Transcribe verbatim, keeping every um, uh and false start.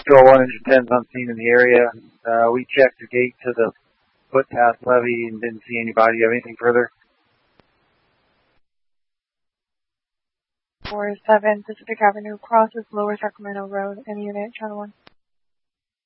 Still one engine tens on scene in the area. Uh, we checked the gate to the footpath levee and didn't see anybody. You have anything further? four seven Pacific Avenue crosses Lower Sacramento Road. Any unit, channel one.